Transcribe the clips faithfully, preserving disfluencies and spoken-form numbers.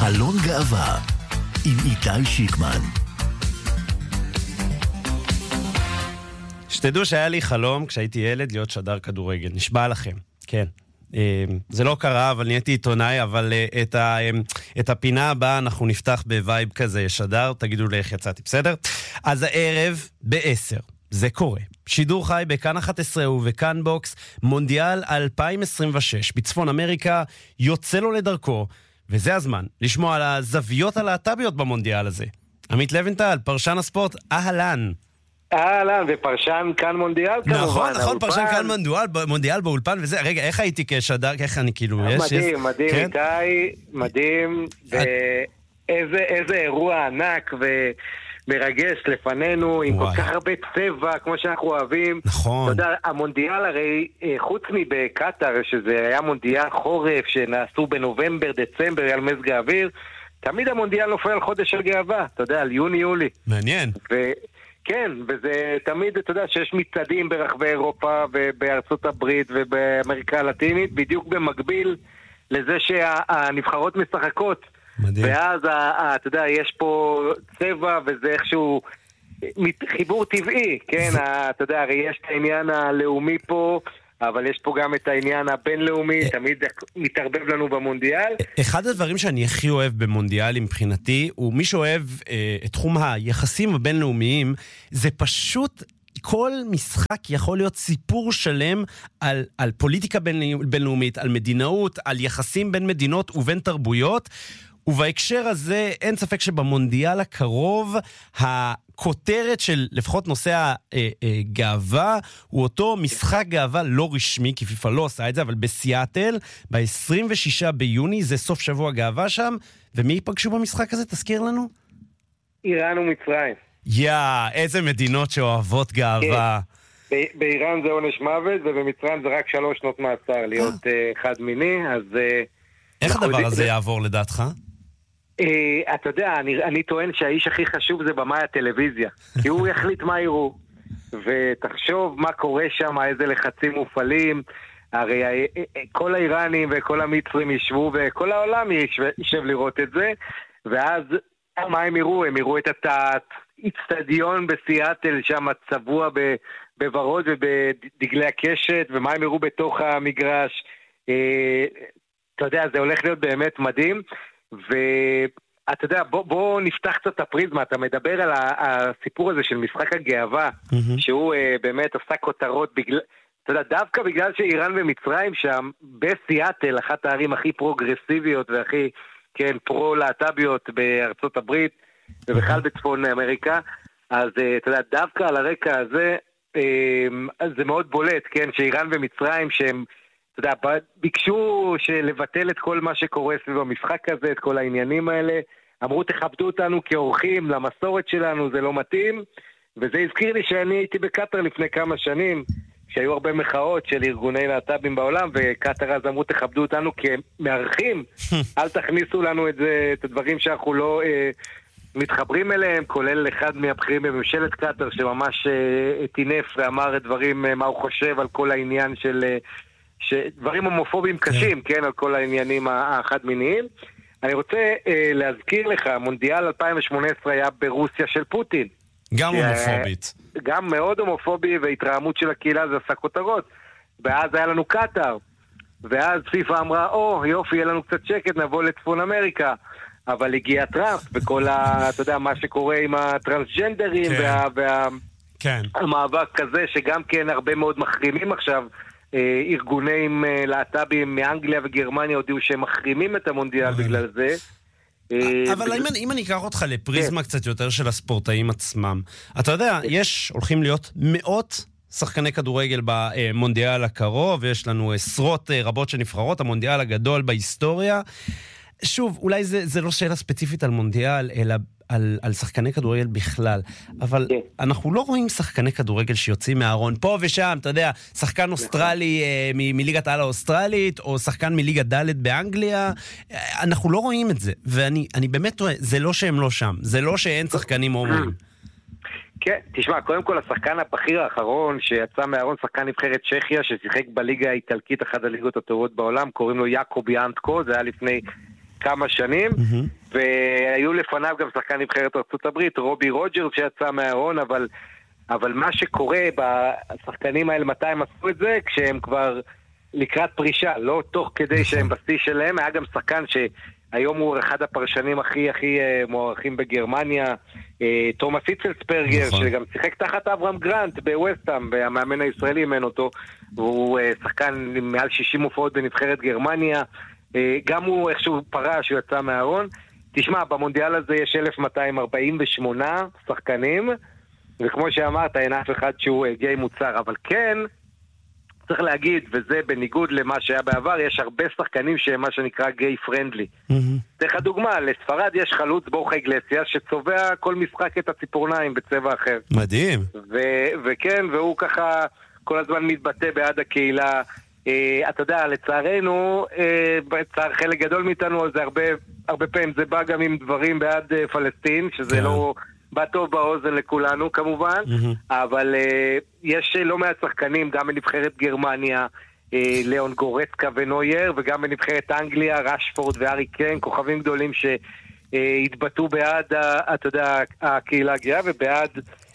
חלון גאווה עם איתי שיקמן. שתדעו שהיה לי חלום כשהייתי ילד להיות שדר כדורגל, נשבע לכם, כן. זה לא קרה, אבל נהייתי עיתונאי, אבל את, ה, את הפינה הבאה אנחנו נפתח בווייב כזה שדר, תגידו לי איך יצאתי, בסדר? אז הערב בעשר, זה קורה. שידור חי בכאן אחת עשרה ובכאן בוקס, מונדיאל אלפיים עשרים ושש, בצפון אמריקה, יוצא לו לדרכו, וזה הזמן לשמוע על הזוויות הלהט"ביות במונדיאל הזה. עמית לבנטל, פרשן הספורט, אהלן. אהלן, ופרשן כאן מונדיאל כמובן. נכון, נכון, פרשן כאן מונדיאל, מונדיאל באולפן וזה. רגע, איך הייתי כשדר, איך אני כאילו, יש... מדהים, מדהים, איתי, מדהים, ואיזה אירוע ענק ומרגש לפנינו, עם כל כך הרבה צבע, כמו שאנחנו אוהבים. נכון. אתה יודע, המונדיאל הרי, חוץ מבקטר, שזה היה מונדיאל חורף, שנעשו בנובמבר, דצמבר, על מזג האוויר, תמיד המונדיאל נופל על חודש של גאווה, אתה יודע, על יוני-יולי. מעניין. ו... כן, וזה תמיד, אתה יודע, שיש מצעדים ברחבי אירופה ובארצות הברית ובאמריקה הלטינית, בדיוק במקביל לזה שהנבחרות משחקות. מדהים. ואז, אתה יודע, יש פה צבע וזה איכשהו חיבור טבעי, כן? אתה יודע, הרי יש את העניין הלאומי פה, אבל יש פה גם את העניין הבינלאומי, תמיד מתערבב לנו במונדיאל. אחד הדברים שאני הכי אוהב במונדיאל מבחינתי, הוא מי שאוהב אה, את תחום היחסים הבינלאומיים, זה פשוט כל משחק יכול להיות סיפור שלם על, על פוליטיקה בינלאומית, על מדינאות, על יחסים בין מדינות ובין תרבויות, ובהקשר הזה אין ספק שבמונדיאל הקרוב, הכותרת של לפחות נושא הגאווה, הוא אותו משחק גאווה לא רשמי, כי פיפה לא עושה את זה, אבל בסיאטל, ב-עשרים ושישה ביוני, זה סוף שבוע גאווה שם, ומי ייפגשו במשחק הזה? תזכיר לנו? איראן ומצרים. יא, איזה מדינות שאוהבות גאווה. באיראן זה עונש מוות, ובמצרים זה רק שלוש שנות מאסר להיות חד מיני, אז... איך הדבר הזה יעבור לדעתך? Uh, אתה יודע, אני, אני טוען שהאיש הכי חשוב זה במאי הטלוויזיה, כי הוא יחליט מה יראו, ותחשוב מה קורה שם, איזה לחצים מופעלים, הרי כל האיראנים וכל המצרים ישבו, וכל העולם יישב לראות את זה, ואז מה הם יראו? הם יראו את האצטדיון בסיאטל, שם צבוע בוורוד ובדגלי הקשת, ומה הם יראו בתוך המגרש, uh, אתה יודע, זה הולך להיות באמת מדהים, ואתה יודע, בוא, בוא נפתח קצת את הפריזמה, אתה מדבר על הסיפור הזה של משחק הגאווה, mm-hmm. שהוא uh, באמת עושה כותרות, בגלל, אתה יודע, דווקא בגלל שאיראן ומצרים שם, בסיאטל, אחת הערים הכי פרוגרסיביות והכי, כן, פרו-להט"ביות בארצות הברית, ובכלל בצפון אמריקה, אז uh, אתה יודע, דווקא על הרקע הזה, uh, זה מאוד בולט, כן, שאיראן ומצרים שהם, אתה יודע, ביקשו לבטל את כל מה שקורה סביב המשחק הזה, את כל העניינים האלה, אמרו תכבדו אותנו כאורחים, למסורת שלנו זה לא מתאים, וזה הזכיר לי שאני הייתי בקטר לפני כמה שנים, שהיו הרבה מחאות של ארגוני להט"בים בעולם, וקטר אז אמרו תכבדו אותנו כמארחים, אל תכניסו לנו את זה, את הדברים שאנחנו לא אה, מתחברים אליהם, כולל אחד מהבכירים בממשלת קטר, שממש אה, תינף ואמר את דברים, אה, מה הוא חושב על כל העניין של... אה, שדברים הומופובים קשים, כן, על כל העניינים החד-מיניים. אני רוצה אה, להזכיר לך, מונדיאל אלפיים שמונה עשרה היה ברוסיה של פוטין. גם הומופובית. גם מאוד הומופובי, והתרעמות של הקהילה זה עשה כותרות. ואז היה לנו קטר, ואז פיפה אמרה, או, יופי, יהיה לנו קצת שקט, נבוא לצפון אמריקה. אבל הגיע טראמפ, וכל ה... אתה יודע, מה שקורה עם הטרנסג'נדרים, כן. וה... וה... כן. המאבק כזה, שגם כן הרבה מאוד מחרימים עכשיו, ארגונים להט"בים מאנגליה וגרמניה הודיעו שהם מחרימים את המונדיאל בגלל זה. אבל אם אני אקח אותך לפריזמה קצת יותר של הספורטאים עצמם, אתה יודע, יש, הולכים להיות מאות שחקני כדורגל במונדיאל הקרוב, ויש לנו עשרות רבות שנבחרות, המונדיאל הגדול בהיסטוריה. שוב, אולי זה, זה לא שאלה ספציפית על מונדיאל, אלא על, על שחקני כדורגל בכלל, אבל yeah. אנחנו לא רואים שחקני כדורגל שיוצאים מהארון פה ושם, אתה יודע, שחקן אוסטרלי אה, מ- מליגת העל האוסטרלית, או שחקן מליגת ד' באנגליה, אה, אנחנו לא רואים את זה, ואני אני באמת רואה, זה לא שהם לא שם, זה לא שאין שחקנים הומואים. כן, תשמע, קודם כל השחקן הבכיר האחרון שיצא מהארון, שחקן נבחרת צ'כיה, ששיחק בליגה האיטלקית, אחת הליגות הטובות בעולם, קוראים לו יעקוב יאנטקו, זה היה לפני כמה שנים, mm-hmm. והיו לפניו גם שחקן נבחרת ארצות הברית, רובי רוג'רס שיצא מהארון, אבל, אבל מה שקורה בשחקנים האלה, מתי הם עשו את זה? כשהם כבר לקראת פרישה, לא תוך כדי שהם בשיא שלהם. היה גם שחקן שהיום הוא אחד הפרשנים הכי הכי מוערכים בגרמניה, תומאס היצלספרגר, שגם שיחק תחת אברהם גרנט בווסטהאם, והמאמן הישראלי אימן אותו, והוא שחקן עם מעל שישים הופעות בנבחרת גרמניה, גם הוא איכשהו פרש, הוא יצא מהארון. תשמע, במונדיאל הזה יש אלף מאתיים ארבעים ושמונה שחקנים, וכמו שאמרת, אין אף אחד שהוא גיי מוצר, אבל כן, צריך להגיד, וזה בניגוד למה שהיה בעבר, יש הרבה שחקנים שהם מה שנקרא גיי פרנדלי. דרך הדוגמה, לספרד יש חלוץ בורחה איגלסיה שצובע כל משחק את הציפורניים בצבע אחר. מדהים. ו- וכן, והוא ככה כל הזמן מתבטא בעד הקהילה. Uh, אתה יודע, לצערנו, uh, בצער חלק גדול מאיתנו, זה הרבה, הרבה פעמים זה בא גם עם דברים בעד uh, פלסטין, שזה כן. לא בא טוב באוזן לכולנו כמובן, mm-hmm. אבל uh, יש לא מעט שחקנים, גם בנבחרת גרמניה, uh, ליאון גורצקה ונויר, וגם בנבחרת אנגליה, רשפורד וארי קיין, כוכבים גדולים ש... התבטאו בעד, אתה יודע, הקהילה הגאה ובעד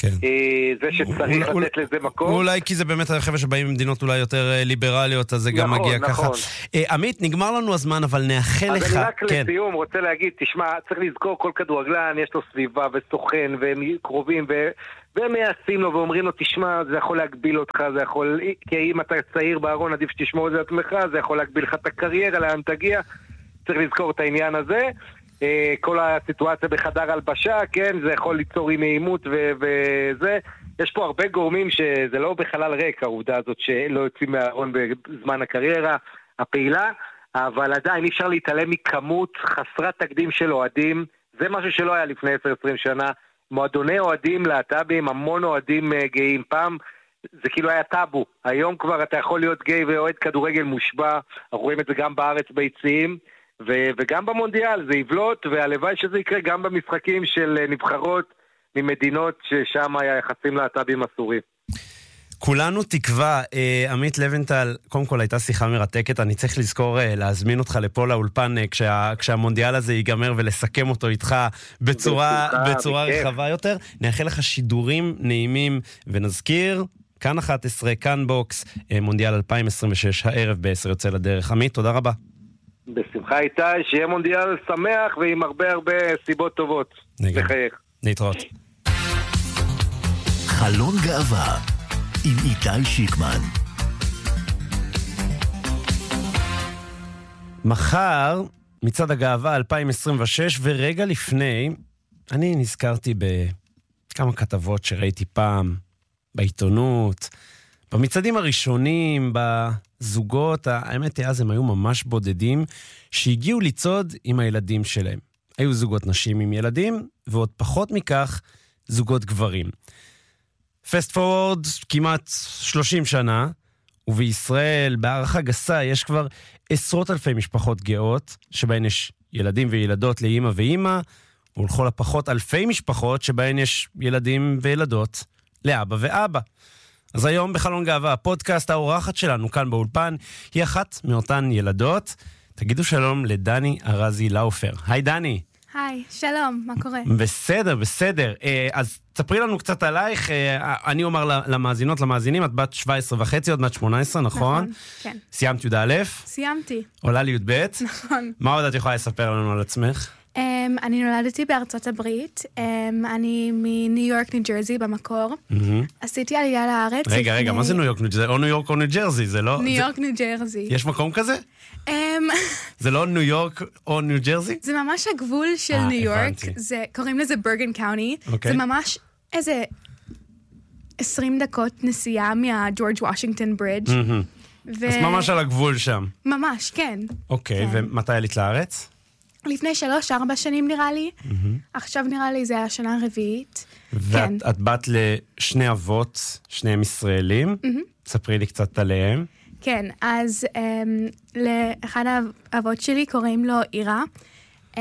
זה שצריך לתת לזה מקום. אולי כי זה באמת החבר'ה שבאים ממדינות אולי יותר ליברליות, אז זה גם מגיע ככה. עמית, נגמר לנו הזמן, אבל נאחל לך... אז אני רק לסיום רוצה להגיד, תשמע, צריך לזכור כל כדורגלן, יש לו סביבה וסוכן והם קרובים והם מייעצים לו ואומרים לו, תשמע, זה יכול להגביל אותך, זה יכול... כי אם אתה צעיר בארון, עדיף שתשמור את זה עצמך, זה יכול להגביל לך את הקריירה, לאן תגיע. צריך לזכור את העניין הזה. כל הסיטואציה בחדר הלבשה, כן, זה יכול ליצור אי נעימות וזה. יש פה הרבה גורמים שזה לא בחלל ריק, העובדה הזאת שלא יוצאים מהארון בזמן הקריירה הפעילה, אבל עדיין אי אפשר להתעלם מכמות חסרת תקדים של אוהדים. זה משהו שלא היה לפני עשר עשרים שנה. מועדוני אוהדים להט"בים, המון אוהדים גאים. פעם זה כאילו היה טאבו. היום כבר אתה יכול להיות גיי ואוהד כדורגל מושבע. אנחנו רואים את זה גם בארץ ביציעים. ו- וגם במונדיאל זה יבלוט, והלוואי שזה יקרה גם במשחקים של נבחרות ממדינות ששם היה יחסים להט"בים אסורים. כולנו תקווה. עמית לבנטל, קודם כל הייתה שיחה מרתקת, אני צריך לזכור להזמין אותך לפה לאולפן כשה, כשהמונדיאל הזה ייגמר ולסכם אותו איתך בצורה, בצורה רחבה יותר. נאחל לך שידורים נעימים, ונזכיר, כאן אחת עשרה, כאן בוקס, מונדיאל אלפיים עשרים ושש, הערב בעשר יוצא לדרך. עמית, תודה רבה. בשמחה איתי, שיהיה מונדיאל שמח ועם הרבה הרבה סיבות טובות. לחייך. להתראות. חלון גאווה עם איתי שיקמן. מחר, מצעד הגאווה אלפיים עשרים ושש, ורגע לפני, אני נזכרתי בכמה כתבות שראיתי פעם בעיתונות, במצעדים הראשונים, בזוגות, האמת היא אז הם היו ממש בודדים, שהגיעו לצעוד עם הילדים שלהם. היו זוגות נשים עם ילדים, ועוד פחות מכך, זוגות גברים. פסט פורוורד כמעט שלושים שנה, ובישראל, בערכה גסה, יש כבר עשרות אלפי משפחות גאות, שבהן יש ילדים וילדות לאמא ואמא, ולכל הפחות אלפי משפחות שבהן יש ילדים וילדות לאבא ואבא. אז היום בחלון גאווה, הפודקאסט, האורחת שלנו כאן באולפן, היא אחת מאותן ילדות. תגידו שלום לדני ארזי לאופר. היי דני. היי, שלום, מה קורה? בסדר, בסדר. אז תספרי לנו קצת עלייך. אני אומר למאזינות, למאזינים, את בת שבע עשרה וחצי, עוד בת שמונה עשרה, נכון? נכון, כן. סיימת י' א'? סיימתי. עולה לי י' ב'? נכון. מה עוד את יכולה לספר לנו על עצמך? Um, אני נולדתי בארצות הברית, um, אני מניו יורק, ניו ג'רזי במקור. Mm-hmm. עשיתי עלייה לארץ. רגע, לפני... רגע, מה זה ניו יורק, ניו ג'רזי? או ניו יורק או ניו ג'רזי, זה לא... ניו זה... יורק, ניו ג'רזי. יש מקום כזה? Um... זה לא ניו יורק או ניו ג'רזי? זה ממש הגבול של 아, ניו יורק, זה, קוראים לזה ברגן קאוני. Okay. זה ממש איזה עשרים דקות נסיעה מהג'ורג' וושינגטון ברידג'. Mm-hmm. ו... אז ממש על הגבול שם. ממש, כן. אוקיי, okay, כן. ומתי עלית לארץ? לפני שלוש, ארבע שנים נראה לי. Mm-hmm. עכשיו נראה לי זה השנה הרביעית. ואת כן. את בת לשני אבות, שניהם ישראלים. Mm-hmm. ספרי לי קצת עליהם. כן, אז um, לאחד האבות שלי קוראים לו אירה. Um,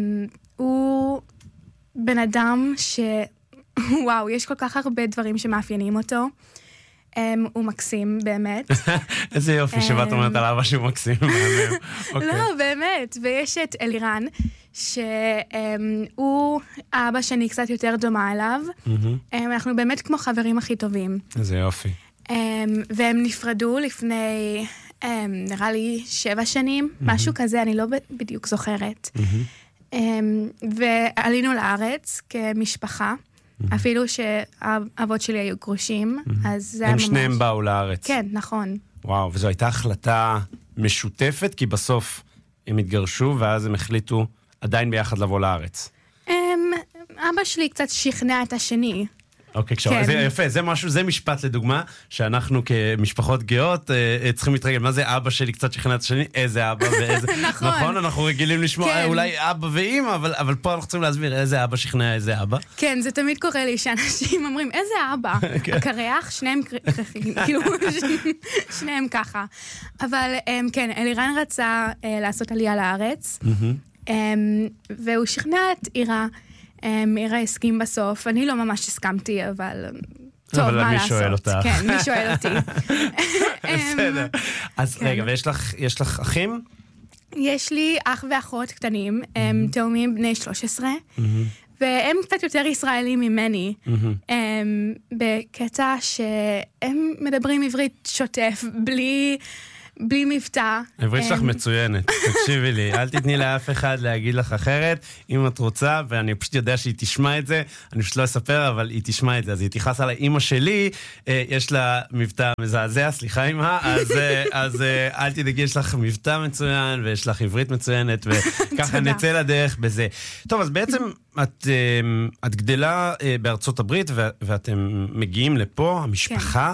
הוא בן אדם ש... וואו, יש כל כך הרבה דברים שמאפיינים אותו. Um, הוא מקסים, באמת. איזה יופי שבאת אומרת על אבא שהוא מקסים. לא, באמת. ויש את אלירן, שהוא, האבא שאני קצת יותר דומה אליו. אנחנו באמת כמו חברים הכי טובים. איזה יופי. והם נפרדו לפני, נראה לי, שבע שנים, משהו כזה, אני לא בדיוק זוכרת. ועלינו לארץ כמשפחה, אפילו שהאבות שלי היו גרושים, אז זה היה ממש... הם שניהם באו לארץ. כן, נכון. וואו, וזו הייתה החלטה משותפת, כי בסוף הם התגרשו, ואז הם החליטו עדיין ביחד לבוא לארץ. אבא שלי קצת שכנע את השני. אוקיי, זה יפה, זה משהו, זה משפט לדוגמה, שאנחנו כמשפחות גאות צריכים להתרגל. מה זה אבא שלי קצת שכנע את השני? איזה אבא ואיזה... נכון. נכון, אנחנו רגילים לשמוע אולי אבא ואמא, אבל פה אנחנו צריכים להסביר איזה אבא שכנע איזה אבא. כן, זה תמיד קורה לי שאנשים אומרים, איזה אבא? הקרח, שניהם קרחים, כאילו, שניהם ככה. אבל כן, אלירן רצה לעשות עלייה לארץ, והוא שכנע את אירה, מירה הסכים בסוף, אני לא ממש הסכמתי, אבל טוב, מה לעשות? אבל מי שואל אותך? כן, מי שואל אותי. בסדר. אז רגע, ויש לך אחים? יש לי אח ואחות קטנים, הם תאומים בני שלוש עשרה, והם קצת יותר ישראלים ממני, בקטע שהם מדברים עברית שוטף, בלי... בלי מבטא. העברית שלך מצוינת, תקשיבי לי, אל תתני לאף אחד להגיד לך אחרת, אם את רוצה, ואני פשוט יודע שהיא תשמע את זה, אני פשוט לא אספר, אבל היא תשמע את זה, אז היא תיחס עליי, אמא שלי, יש לה מבטא מזעזע, סליחה אמא, אז אל תדאגי, יש לך מבטא מצוין, ויש לך עברית מצוינת, וככה נצא לדרך בזה. טוב, אז בעצם את גדלה בארצות הברית, ואתם מגיעים לפה, המשפחה,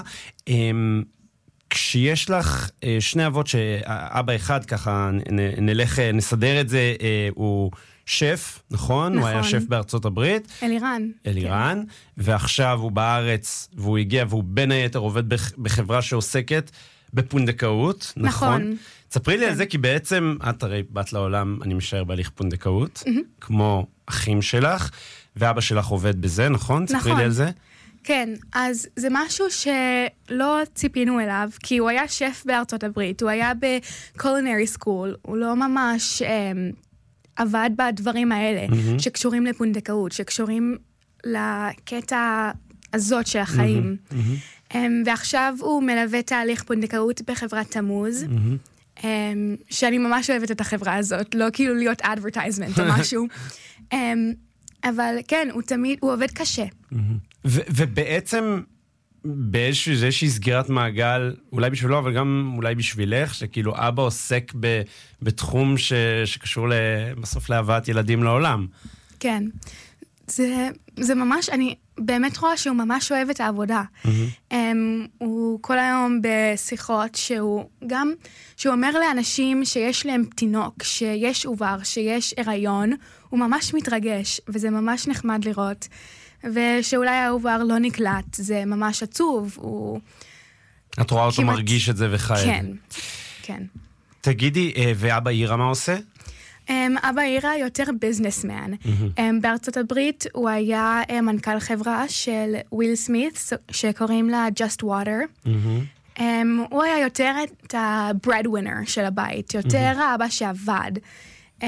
כשיש לך שני אבות שאבא אחד, ככה נלך, נסדר את זה, הוא שף, נכון? הוא היה שף בארצות הברית. אלירן. אלירן, ועכשיו הוא בארץ, והוא הגיע, והוא בין היתר עובד בחברה שעוסקת בפונדקאות, נכון? תספרי לי על זה, כי בעצם את הרי בת לעולם, אני משער בהליך פונדקאות, כמו אחים שלך, ואבא שלך עובד בזה, נכון? תספרי לי על זה. כן, אז זה משהו שלא ציפינו אליו, כי הוא היה שף בארצות הברית, הוא היה בקולינרי סקול, הוא לא ממש אה, עבד בדברים האלה, mm-hmm. שקשורים לפונדקאות, שקשורים לקטע הזאת של החיים. Mm-hmm. Mm-hmm. Um, ועכשיו הוא מלווה תהליך פונדקאות בחברת תמוז, mm-hmm. um, שאני ממש אוהבת את החברה הזאת, לא כאילו להיות advertisement או משהו. um, אבל כן, הוא תמיד, הוא עובד קשה. ו- ובעצם באיזושהי סגירת מעגל, אולי בשבילו, אבל גם אולי בשבילך, שכאילו אבא עוסק ב- בתחום ש- שקשור בסוף להבאת ילדים לעולם. כן. זה, זה ממש, אני באמת רואה שהוא ממש אוהב את העבודה. Mm-hmm. Um, הוא כל היום בשיחות שהוא גם, שהוא אומר לאנשים שיש להם תינוק, שיש עובר, שיש הריון, הוא ממש מתרגש, וזה ממש נחמד לראות. ושאולי העובר לא נקלט, זה ממש עצוב. הוא... את רואה אותו כמעט... מרגיש את זה וחי. כן, כן. תגידי, ואבא אירה מה עושה? Um, אבא אירה יותר ביזנסמן. Mm-hmm. Um, בארצות הברית הוא היה um, מנכ"ל חברה של וויל סמית, שקוראים לה Just Water. Mm-hmm. Um, הוא היה יותר את ה-breadwinner של הבית, יותר mm-hmm. האבא שעבד. Um,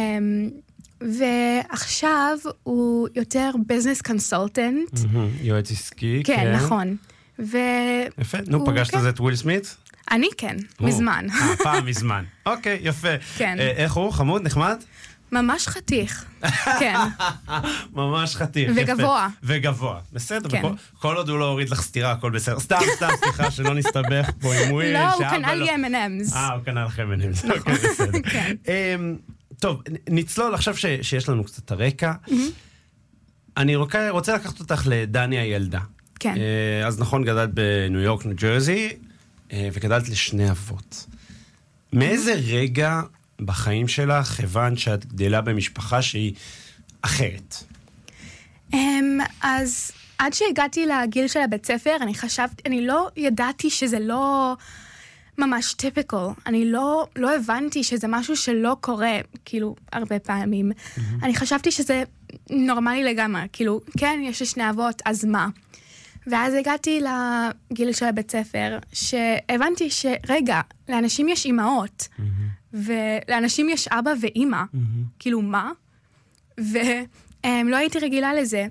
ועכשיו הוא יותר ביזנס קונסולטנט. Mm-hmm. יועץ עסקי, כן. כן, נכון. ו... יפה, נו, פגשת כן. את זה את וויל סמית? אני כן, או. מזמן. אה, פעם מזמן. אוקיי, יפה. כן. אה, איך הוא? חמוד? נחמד? ממש חתיך. כן. ממש חתיך. וגבוה. יפה. וגבוה. בסדר, כן. וכל, כל עוד הוא לא הוריד לך סתירה, הכל בסדר. סתם, סתם, סליחה, שלא נסתבך פה עם וויל. לא, הוא קנה לי אם אנד אמס. אה, הוא קנה לך אם אנד אמס. אוקיי, בסדר. כן. טוב, נצלול עכשיו ש, שיש לנו קצת הרקע. Mm-hmm. אני רוצה, רוצה לקחת אותך לדני הילדה. כן. אז נכון, גדלת בניו יורק, ניו ג'רזי, וגדלת לשני אבות. מאיזה רגע בחיים שלך הבנת שאת גדלה במשפחה שהיא אחרת? אז עד שהגעתי לגיל של הבית ספר, אני חשבתי, אני לא ידעתי שזה לא ממש טיפיקל. אני לא, לא הבנתי שזה משהו שלא קורה, כאילו, הרבה פעמים. Mm-hmm. אני חשבתי שזה נורמלי לגמרי, כאילו, כן, יש שני אבות, אז מה? ואז הגעתי לגיל של הבית ספר, שהבנתי שרגע, לאנשים יש אימהות, mm-hmm. ולאנשים יש אבא ואימא. Mm-hmm. כאילו, מה? ולא הייתי רגילה לזה.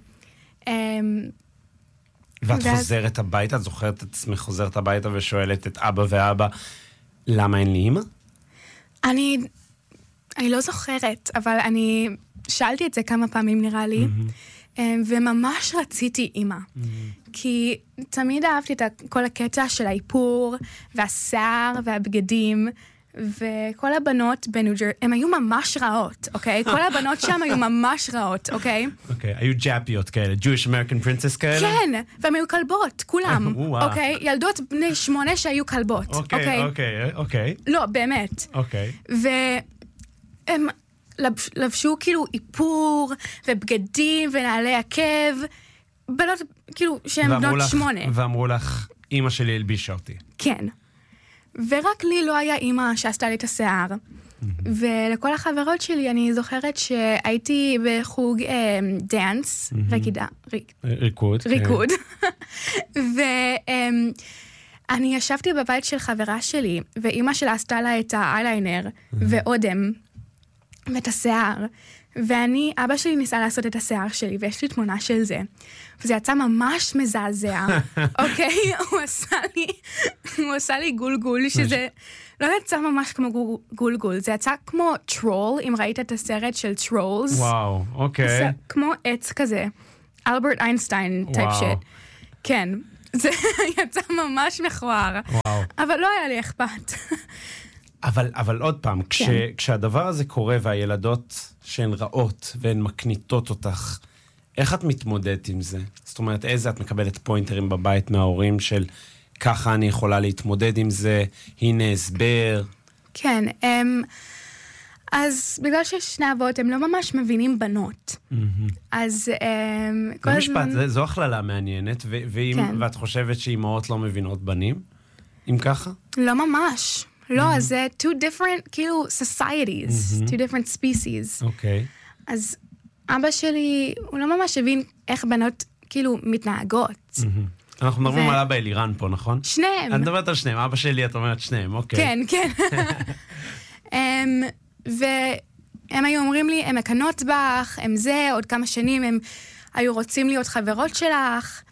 ואת חוזרת הביתה, את זוכרת את עצמך חוזרת הביתה ושואלת את אבא ואבא, למה אין לי אמא? אני, אני לא זוכרת, אבל אני שאלתי את זה כמה פעמים נראה לי, וממש רציתי אמא. כי תמיד אהבתי את כל הקטע של האיפור, והשיער, והבגדים, וכל הבנות בניו-ג'רזי, הן היו ממש רעות, אוקיי? כל הבנות שם היו ממש רעות, אוקיי? אוקיי, היו ג'אפיות כאלה, Jewish American Princess כאלה? כן, והן היו כלבות, כולם, אוקיי? ילדות בני שמונה שהיו כלבות, אוקיי, אוקיי, אוקיי. לא, באמת. אוקיי. והם לבשו כאילו איפור, ובגדים, ונעלי עקב, בנות, כאילו, שהן בנות שמונה. ואמרו לך, אמא שלי הלבישה אותי. כן. ורק לי לא היה אימא שעשתה לי את השיער. ולכל החברות שלי אני זוכרת שהייתי בחוג דאנס, רקידה, ריקוד. ריקוד. ואני ישבתי בבית של חברה שלי, ואימא שלה עשתה לה את האייליינר, ואודם, ואת השיער. ואני, אבא שלי ניסה לעשות את השיער שלי, ויש לי תמונה של זה. וזה יצא ממש מזעזע, אוקיי? הוא עשה לי, הוא עשה לי גולגול, שזה לא יצא ממש כמו גולגול, זה יצא כמו טרול, אם ראית את הסרט של טרולס. וואו, אוקיי. כמו עץ כזה, אלברט איינשטיין טייפ שיט. כן, זה יצא ממש מכוער. וואו. אבל לא היה לי אכפת. אבל, אבל עוד פעם, כש, כן. כשהדבר הזה קורה והילדות שהן רעות והן מקניטות אותך, איך את מתמודדת עם זה? זאת אומרת, איזה את מקבלת פוינטרים בבית מההורים של ככה אני יכולה להתמודד עם זה, הנה הסבר? כן, הם, אז בגלל שיש שני אבות, הם לא ממש מבינים בנות. Mm-hmm. אז הם, כל משפט, הזמן... זה, זו הכללה מעניינת, ו- ואם, כן. ואת חושבת שאימהות לא מבינות בנים? אם ככה? לא ממש. לא, זה two different, כאילו, societies, two different species. אוקיי. אז אבא שלי, הוא לא ממש הבין איך בנות, כאילו, מתנהגות. אנחנו מדברים על אבא אלירן פה, נכון? שניהם. אני מדברת על שניהם, אבא שלי, את אומרת שניהם, אוקיי. כן, כן. והם היו אומרים לי, הם מקנות בך, הם זה, עוד כמה שנים הם היו רוצים להיות חברות שלך.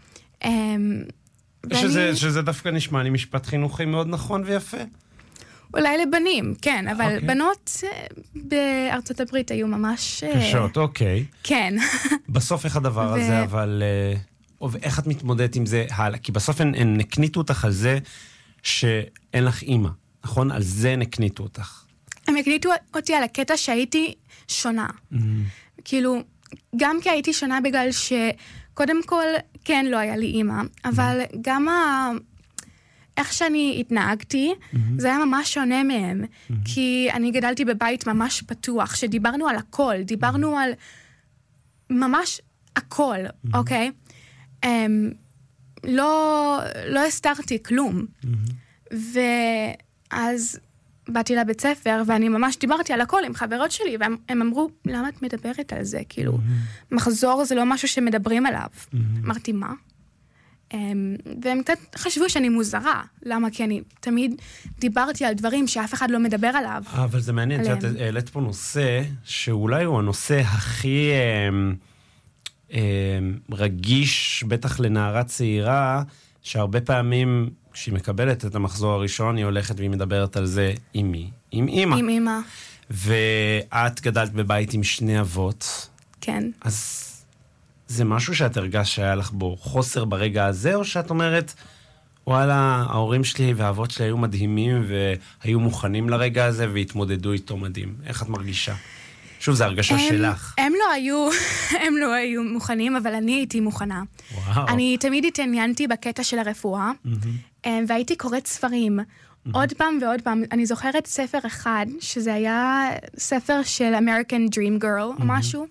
שזה, שזה דווקא נשמע לי משפט חינוכי מאוד נכון ויפה. אולי לבנים, כן, אבל okay. בנות בארצות הברית היו ממש... קשות, אוקיי. Okay. כן. בסוף איך הדבר ו... הזה, אבל... איך את מתמודדת עם זה הלאה? כי בסוף הן, הן נקניתו אותך על זה שאין לך אימא, נכון? על זה נקניתו אותך. הם הקניתו אותי על הקטע שהייתי שונה. Mm-hmm. כאילו, גם כי הייתי שונה בגלל שקודם כל, כן, לא היה לי אימא, אבל mm-hmm. גם ה... איך שאני התנהגתי, mm-hmm. זה היה ממש שונה מהם. Mm-hmm. כי אני גדלתי בבית ממש פתוח, שדיברנו על הכל, דיברנו mm-hmm. על ממש הכל, mm-hmm. אוקיי? Um, לא, לא הסתרתי כלום. Mm-hmm. ואז באתי לבית ספר, ואני ממש דיברתי על הכל עם חברות שלי, והם הם אמרו, למה את מדברת על זה? כאילו, mm-hmm. מחזור זה לא משהו שמדברים עליו. Mm-hmm. אמרתי, מה? והם קצת חשבו שאני מוזרה. למה? כי אני תמיד דיברתי על דברים שאף אחד לא מדבר עליו. אבל זה מעניין, שאת העלית פה נושא, שאולי הוא הנושא הכי רגיש, בטח לנערה צעירה, שהרבה פעמים, כשהיא מקבלת את המחזור הראשון, היא הולכת והיא מדברת על זה עם מי? עם אמא. עם אמא. ואת גדלת בבית עם שני אבות. כן. אז... זה משהו שאת הרגש שהיה לך בו חוסר ברגע הזה, או שאת אומרת, וואלה, ההורים שלי והאבות שלי היו מדהימים, והיו מוכנים לרגע הזה, והתמודדו איתו מדהים. איך את מרגישה? שוב, זו הרגשה הם, שלך. הם לא היו, הם לא היו מוכנים, אבל אני הייתי מוכנה. וואו. אני תמיד התעניינתי בקטע של הרפואה, mm-hmm. והייתי קוראת ספרים. Mm-hmm. עוד פעם ועוד פעם, אני זוכרת ספר אחד, שזה היה ספר של American Dream Girl, mm-hmm. או משהו.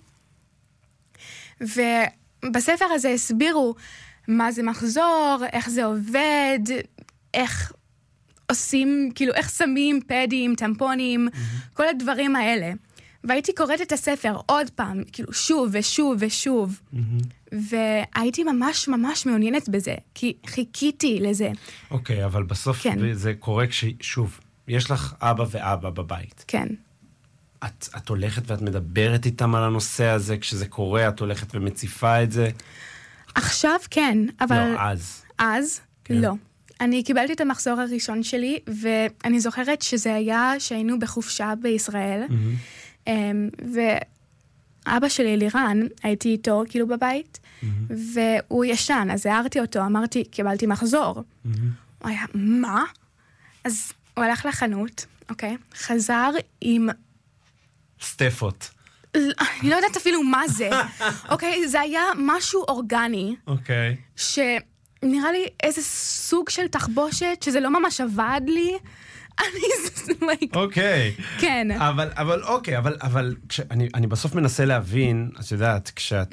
ובספר הזה הסבירו מה זה מחזור, איך זה עובד, איך עושים, כאילו, איך שמים פדים, טמפונים, mm-hmm. כל הדברים האלה. והייתי קוראת את הספר עוד פעם, כאילו, שוב ושוב ושוב. Mm-hmm. והייתי ממש ממש מעוניינת בזה, כי חיכיתי לזה. אוקיי, okay, אבל בסוף כן. זה קורה כששוב, יש לך אבא ואבא בבית. כן. את, את הולכת ואת מדברת איתם על הנושא הזה, כשזה קורה, את הולכת ומציפה את זה? עכשיו כן, אבל... לא, אז. אז? כן. לא. אני קיבלתי את המחזור הראשון שלי, ואני זוכרת שזה היה שהיינו בחופשה בישראל, mm-hmm. ואבא שלי לירן, הייתי איתו כאילו בבית, mm-hmm. והוא ישן, אז הערתי אותו, אמרתי, קיבלתי מחזור. Mm-hmm. הוא היה, מה? אז הוא הלך לחנות, אוקיי? חזר עם... סטפות. אני לא יודעת אפילו מה זה. אוקיי? זה היה משהו אורגני. אוקיי. שנראה לי איזה סוג של תחבושת, שזה לא ממש עבד לי. אני... אוקיי. כן. אבל, אבל, אוקיי, אבל, אבל, כשאני, אני בסוף מנסה להבין, את יודעת, כשאת...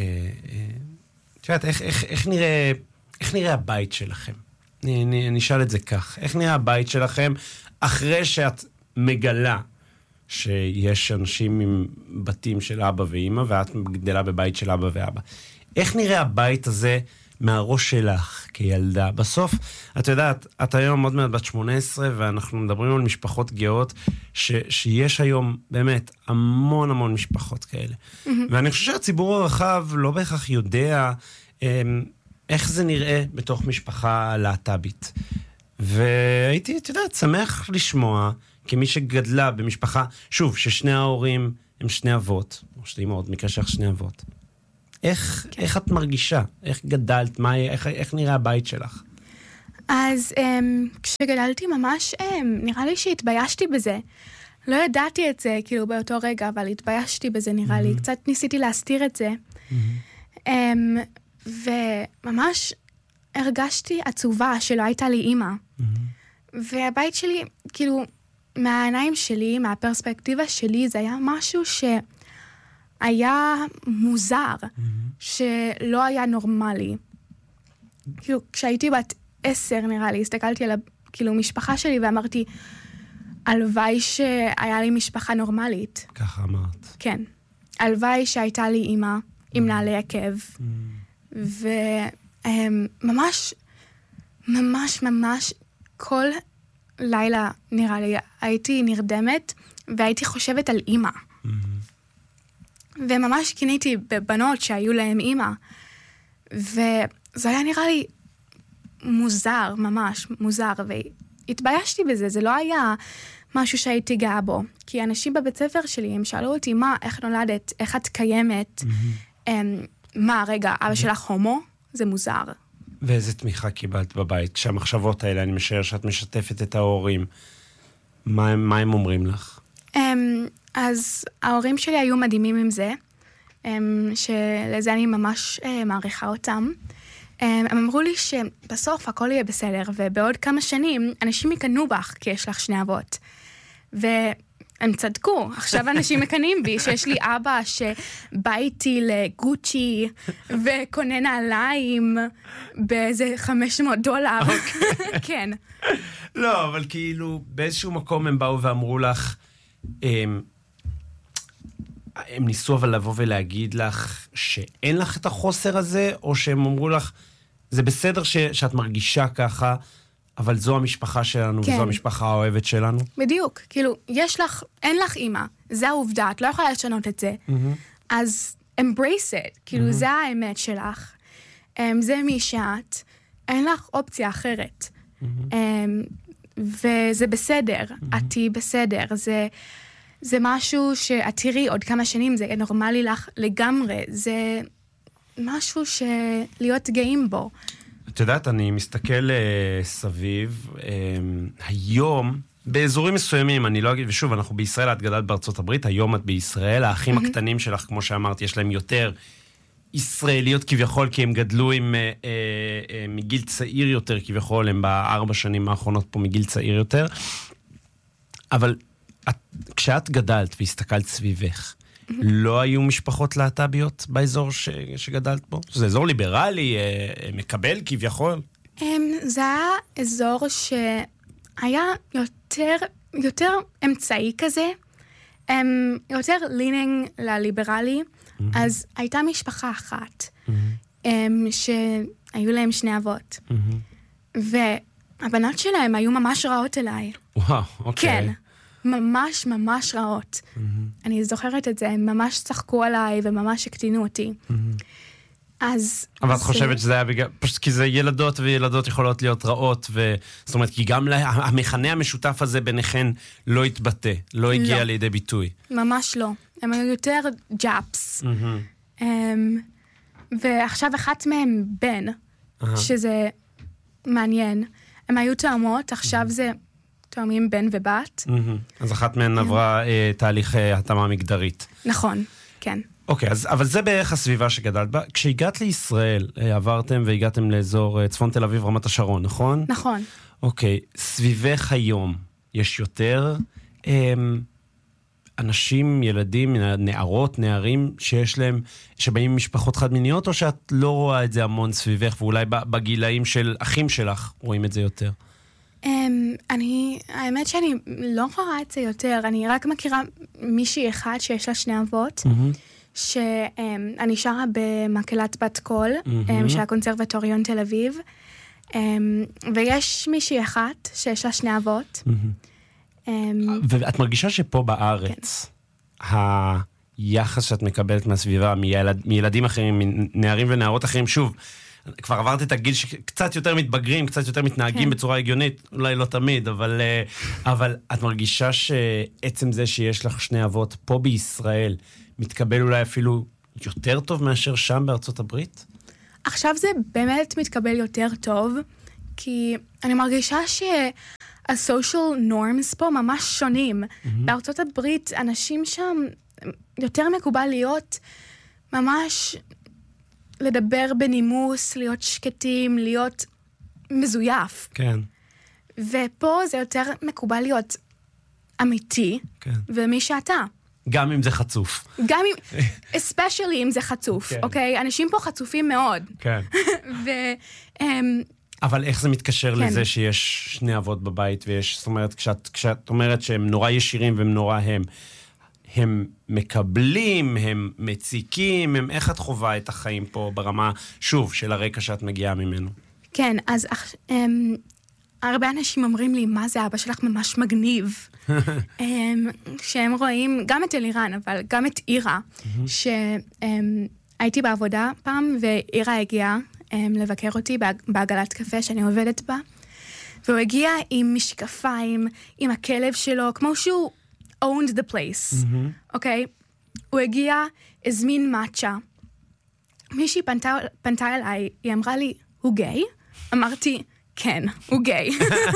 את יודעת, איך, איך, איך נראה, איך נראה הבית שלכם? אני, אני, אני אשאל את זה כך. איך נראה הבית שלכם אחרי שאת מגלה שיש אנשים עם בתים של אבא ואמא, ואת גדלה בבית של אבא ואבא? איך נראה הבית הזה מהראש שלך כילדה? בסוף, את יודעת, את היום עוד מעט בת שמונה עשרה, ואנחנו מדברים על משפחות גאות, ש, שיש היום באמת המון המון משפחות כאלה. Mm-hmm. ואני חושב שהציבור הרחב לא בהכרח יודע אמ, איך זה נראה בתוך משפחה להט"בית. והייתי, את יודעת, שמח לשמוע, כמי שגדלה במשפחה, שוב, ששני ההורים הם שני אבות, או שתי אמהות, מקרה שלך שני אבות. איך, כן. איך את מרגישה? איך גדלת? מה, איך, איך נראה הבית שלך? אז um, כשגדלתי ממש, um, נראה לי שהתביישתי בזה. לא ידעתי את זה, כאילו, באותו רגע, אבל התביישתי בזה, נראה mm-hmm. לי. קצת ניסיתי להסתיר את זה. Mm-hmm. Um, וממש הרגשתי עצובה שלא הייתה לי אימא. Mm-hmm. והבית שלי, כאילו, מהעיניים שלי, מהפרספקטיבה שלי, זה היה משהו שהיה מוזר, mm-hmm. שלא היה נורמלי. כאילו, כשהייתי בת עשר, נראה לי, הסתכלתי על, כאילו, משפחה שלי ואמרתי, הלוואי שהיה לי משפחה נורמלית. ככה אמרת. כן. הלוואי שהייתה לי אימא עם נעלי עקב. Mm-hmm. וממש, ממש, ממש, כל לילה, נראה לי, הייתי נרדמת, והייתי חושבת על אימא. Mm-hmm. וממש כיניתי בבנות שהיו להם אימא. וזה היה נראה לי מוזר, ממש מוזר, והתביישתי בזה, זה לא היה משהו שהייתי גאה בו. כי אנשים בבית ספר שלי, הם שאלו אותי, מה, איך נולדת, איך את קיימת, mm-hmm. מה, רגע, אבא שלך הומו? זה מוזר. ואיזה תמיכה קיבלת בבית? כשהמחשבות האלה, אני משער שאת משתפת את ההורים. מה, מה הם אומרים לך? Um, אז ההורים שלי היו מדהימים עם זה, um, שלזה אני ממש uh, מעריכה אותם. Um, הם אמרו לי שבסוף הכל יהיה בסדר, ובעוד כמה שנים אנשים יקנו בך, כי יש לך שני אבות. והם צדקו, עכשיו אנשים מקנים בי, שיש לי אבא שבא איתי לגוצ'י, וקונה נעליים באיזה חמש מאות דולר. כן. לא, אבל כאילו, באיזשהו מקום הם באו ואמרו לך, הם, הם ניסו אבל לבוא ולהגיד לך שאין לך את החוסר הזה, או שהם אמרו לך, זה בסדר ש, שאת מרגישה ככה, אבל זו המשפחה שלנו, כן. וזו המשפחה האוהבת שלנו? בדיוק, כאילו, יש לך, אין לך אימא, זה העובדה, את לא יכולה לשנות את זה, mm-hmm. אז embrace it, כאילו, mm-hmm. זה האמת שלך, um, זה מי שאת, אין לך אופציה אחרת, mm-hmm. um, וזה בסדר, mm-hmm. את תהי בסדר, זה, זה משהו שאת תראי עוד כמה שנים, זה נורמלי לך לגמרי, זה משהו שלהיות גאים בו. את יודעת, אני מסתכל uh, סביב, um, היום, באזורים מסוימים, אני לא אגיד, ושוב, אנחנו בישראל, את גדלת בארצות הברית, היום את בישראל, האחים mm-hmm. הקטנים שלך, כמו שאמרת, יש להם יותר ישראליות כביכול, כי הם גדלו עם, uh, uh, uh, מגיל צעיר יותר כביכול, הם בארבע שנים האחרונות פה מגיל צעיר יותר, אבל את, כשאת גדלת והסתכלת סביבך, mm-hmm. לא היו משפחות להט"ביות באזור ש, שגדלת בו? זה אזור ליברלי, uh, מקבל כביכול? Um, זה היה אזור שהיה יותר, יותר אמצעי כזה, um, יותר leaning לליברלי, mm-hmm. אז הייתה משפחה אחת, mm-hmm. um, שהיו להם שני אבות. Mm-hmm. והבנות שלהם היו ממש רעות אליי. וואו, אוקיי. כן, ממש ממש רעות. אני זוכרת את זה, הם ממש צחקו עליי וממש הקטינו אותי. אז... אבל את חושבת שזה היה בגלל... פשוט כי זה ילדות וילדות יכולות להיות רעות, זאת אומרת, כי גם המכנה המשותף הזה ביניכן לא התבטא, לא הגיע לידי ביטוי. ממש לא. הם היו יותר ג'אפס. ועכשיו אחת מהם בן, שזה מעניין. הם היו תאומות, עכשיו זה תאומים בן ובת. אז אחת מהן עברה תהליך התאמה מגדרית. נכון, כן. אוקיי, אז, אבל זה בערך הסביבה שגדלת בה. כשהגעת לישראל, עברתם והגעתם לאזור צפון תל אביב, רמת השרון, נכון? נכון. אוקיי, סביבך היום יש יותר הם, אנשים, ילדים, נערות, נערים, שיש להם, שבאים משפחות חד-מיניות, או שאת לא רואה את זה המון סביבך, ואולי בגילאים של אחים שלך רואים את זה יותר? Um, אני, האמת שאני לא רואה את זה יותר, אני רק מכירה מישהי אחד שיש לה שני אבות, mm-hmm. שאני שרה במקהלת בת קול, mm-hmm. של הקונסרבטוריון תל אביב, ויש מישהי אחת שיש לה שני אבות. Mm-hmm. ואת מרגישה שפה בארץ, כן. היחס שאת מקבלת מהסביבה, מילד, מילדים אחרים, מנערים ונערות אחרים, שוב, כבר עברת את הגיל שקצת יותר מתבגרים, קצת יותר מתנהגים כן. בצורה הגיונית, אולי לא תמיד, אבל, אבל את מרגישה שעצם זה שיש לך שני אבות פה בישראל, מתקבל אולי אפילו יותר טוב מאשר שם בארצות הברית? עכשיו זה באמת מתקבל יותר טוב, כי אני מרגישה שה-social norms פה ממש שונים. Mm-hmm. בארצות הברית אנשים שם יותר מקובל להיות ממש לדבר בנימוס, להיות שקטים, להיות מזויף. כן. ופה זה יותר מקובל להיות אמיתי, כן. ומי שאתה. גם אם זה חצוף. גם אם, especially אם זה חצוף, כן. אוקיי? אנשים פה חצופים מאוד. כן. ו... Um, אבל איך זה מתקשר כן. לזה שיש שני אבות בבית, ויש, זאת אומרת, כשאת, כשאת אומרת שהם נורא ישירים והם נורא הם, הם מקבלים, הם מציקים, הם, איך את חובה את החיים פה ברמה, שוב, של הרקע שאת מגיעה ממנו? כן, אז um, הרבה אנשים אומרים לי, מה זה, אבא שלך ממש מגניב. שהם רואים גם את אלירן, אבל גם את אירה, שהייתי בעבודה פעם, ואירה הגיעה לבקר אותי בעגלת קפה שאני עובדת בה, והוא הגיע עם משקפיים, עם הכלב שלו, כמו שהוא owned the place, אוקיי? הוא הגיע, הזמין מאצ'ה. מישהי פנתה, פנתה אליי, היא אמרה לי, הוא גיי? אמרתי, כן, הוא גיי.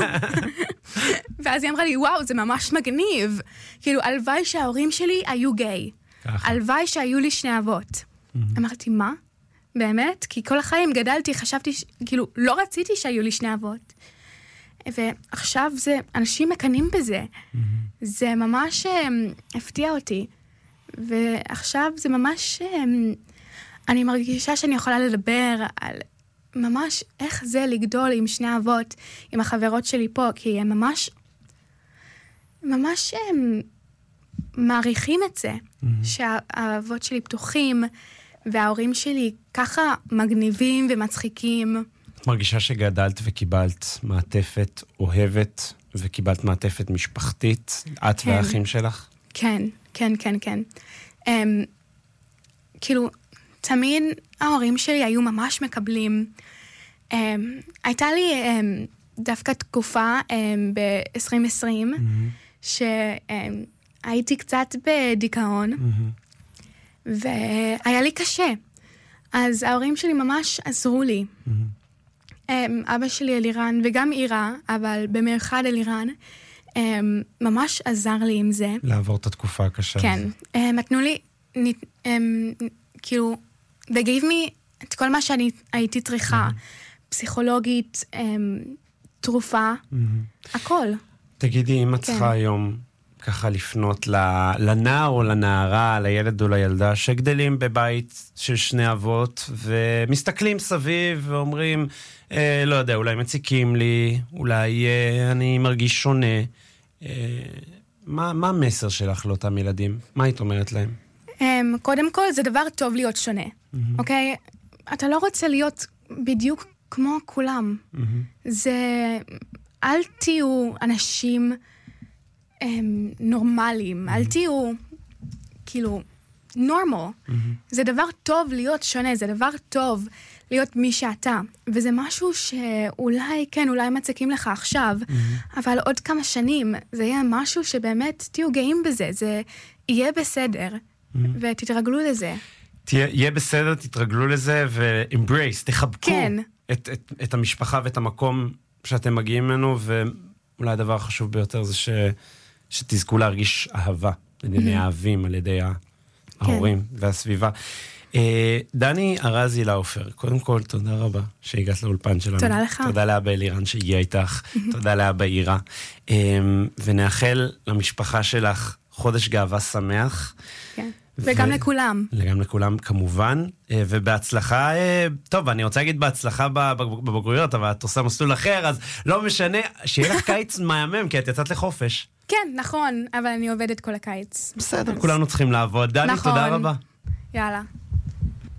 ואז היא אמרה לי, וואו, זה ממש מגניב. כאילו, הלוואי שההורים שלי היו גיי. הלוואי שהיו לי שני אבות. אמרתי, מה? באמת? כי כל החיים גדלתי, חשבתי, כאילו, לא רציתי שהיו לי שני אבות. ועכשיו זה, אנשים מקנים בזה. זה ממש הפתיע אותי. ועכשיו זה ממש, אני מרגישה שאני יכולה לדבר על ממש איך זה לגדול עם שני אבות, עם החברות שלי פה, כי הם ממש, ממש הם מעריכים את זה, mm-hmm. שהאבות שלי פתוחים, וההורים שלי ככה מגניבים ומצחיקים. את מרגישה שגדלת וקיבלת מעטפת אוהבת, וקיבלת מעטפת משפחתית, את כן. והאחים שלך? כן, כן, כן, כן. Um, כאילו, תמיד ההורים שלי היו ממש מקבלים. Um, הייתה לי um, דווקא תקופה um, ב-עשרים עשרים, mm-hmm. שהייתי um, קצת בדיכאון, mm-hmm. והיה לי קשה. אז ההורים שלי ממש עזרו לי. Mm-hmm. Um, אבא שלי אלירן, וגם אירה, אבל במיוחד אלירן, um, ממש עזר לי עם זה. לעבור את התקופה הקשה. כן. Um, נתנו לי, um, כאילו, they gave me את כל מה שאני הייתי צריכה, mm-hmm. פסיכולוגית, um, תרופה, mm-hmm. הכל. תגידי, אם את צריכה כן. היום ככה לפנות לנער או לנערה, לילד או לילדה, שגדלים בבית של שני אבות, ומסתכלים סביב ואומרים, אה, לא יודע, אולי מציקים לי, אולי אה, אני מרגיש שונה. אה, מה, מה המסר שלך לאותם ילדים? מה היית אומרת להם? קודם כל, זה דבר טוב להיות שונה, אוקיי? אתה לא רוצה להיות בדיוק כמו כולם. זה, אל תהיו אנשים הם, נורמליים, אל תהיו, כאילו, נורמל. זה דבר טוב להיות שונה, זה דבר טוב להיות מי שאתה. וזה משהו שאולי, כן, אולי מצקים לך עכשיו, אבל עוד כמה שנים, זה יהיה משהו שבאמת תהיו גאים בזה, זה יהיה בסדר, ותתרגלו לזה. יהיה בסדר, תתרגלו לזה, ו-embrace, תחבקו כן. את, את, את המשפחה ואת המקום שאתם מגיעים ממנו, ואולי הדבר החשוב ביותר זה ש, שתזכו להרגיש אהבה, על ידי אהבים, על ידי ההורים והסביבה. דני ארזי לאופר, קודם כל, תודה רבה שהגעת לאולפן שלנו. תודה לך. תודה לאבא אלירן שהגיע איתך, תודה לאבא אירה, ונאחל למשפחה שלך חודש גאווה שמח. כן. וגם ו... לכולם. וגם לכולם, כמובן. ובהצלחה, טוב, אני רוצה להגיד בהצלחה בבגרויות, אבל את עושה מסלול אחר, אז לא משנה, שיהיה לך קיץ מהמם, כי את יצאת לחופש. כן, נכון, אבל אני עובדת כל הקיץ. בסדר, אז... כולנו צריכים לעבוד. דני, נכון. תודה רבה. יאללה.